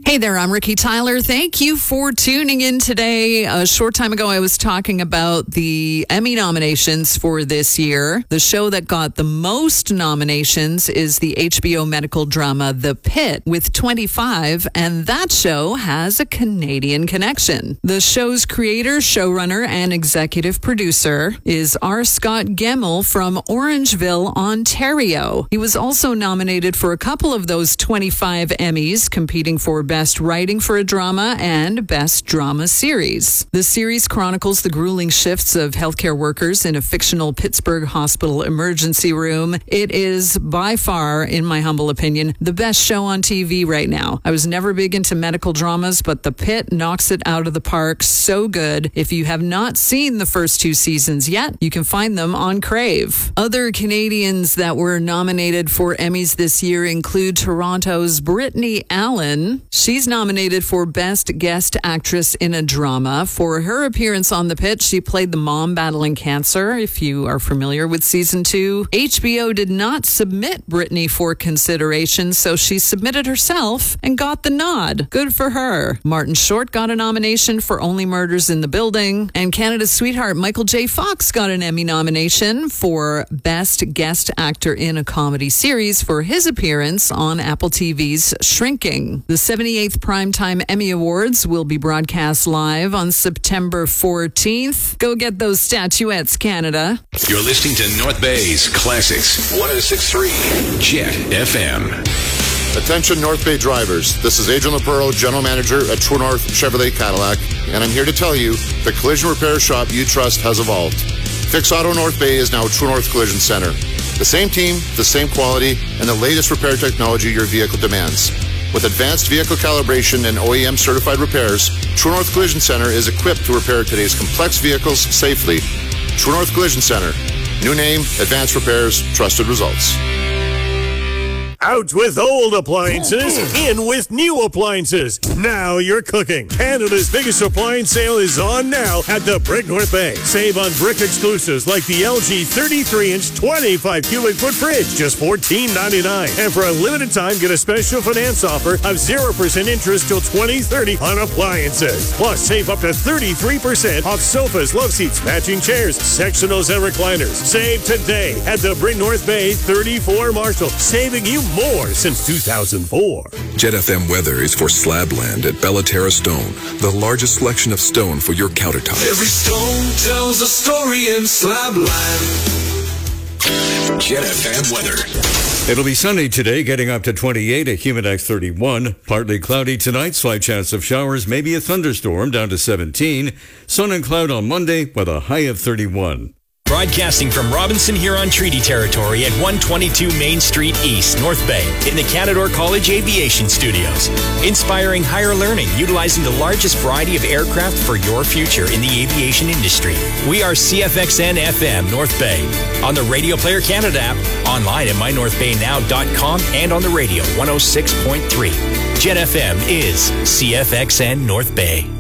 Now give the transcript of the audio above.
Hey there, I'm Ricky Tyler. Thank you for tuning in today. A short time ago, I was talking about the Emmy nominations for this year. The show that got the most nominations is the HBO medical drama The Pit with 25, and that show has a Canadian connection. The show's creator, showrunner, and executive producer is R. Scott Gemmell from Orangeville, Ontario. He was also nominated for a couple of those 25 Emmys, competing for Best Writing for a Drama and Best Drama Series. The series chronicles the grueling shifts of healthcare workers in a fictional Pittsburgh hospital emergency room. It is by far, in my humble opinion, the best show on TV right now. I was never big into medical dramas, but The Pit knocks it out of the park. So good. If you have not seen the first two seasons yet, you can find them on Crave. Other Canadians that were nominated for Emmys this year include Toronto's Brittany Allen. She's nominated for Best Guest Actress in a Drama. For her appearance on The Pit, she played the mom battling cancer, if you are familiar with season 2. HBO did not submit Brittany for consideration, so she submitted herself and got the nod. Good for her. Martin Short got a nomination for Only Murders in the Building, and Canada's sweetheart Michael J. Fox got an Emmy nomination for Best Guest Actor in a Comedy Series for his appearance on Apple TV's Shrinking. The 78th Primetime Emmy Awards will be broadcast live on September 14th. Go get those statuettes, Canada. You're listening to North Bay's Classics 106.3 Jet FM. Attention North Bay drivers, this is Adrian Lapuro, General Manager at True North Chevrolet Cadillac, and I'm here to tell you the collision repair shop you trust has evolved. Fix Auto North Bay is now True North Collision Center. The same team, the same quality, and the latest repair technology your vehicle demands. With advanced vehicle calibration and OEM certified repairs, True North Collision Center is equipped to repair today's complex vehicles safely. True North Collision Center. New name, advanced repairs, trusted results. Out with old appliances, in with new appliances. Now you're cooking. Canada's biggest appliance sale is on now at the Brick North Bay. Save on brick exclusives like the LG 33-inch 25 cubic foot fridge, just $14.99. And for a limited time, get a special finance offer of 0% interest till 2030 on appliances. Plus, save up to 33% off sofas, love seats, matching chairs, sectionals, and recliners. Save today at the Brick North Bay 34 Marshall, saving you more since 2004. Jet FM weather is for Slabland at Bellaterra Stone, the largest selection of stone for your countertop. Every stone tells a story in Slabland. Jet FM weather. It'll be sunny today, getting up to 28, a Humidex 31. Partly cloudy tonight, slight chance of showers, maybe a thunderstorm, down to 17. Sun and cloud on Monday with a high of 31. Broadcasting from Robinson Huron Treaty Territory at 122 Main Street East, North Bay, in the Canadore College Aviation Studios. Inspiring higher learning, utilizing the largest variety of aircraft for your future in the aviation industry. We are CFXN FM North Bay, on the Radio Player Canada app, online at mynorthbaynow.com, and on the radio 106.3. Jet FM is CFXN North Bay.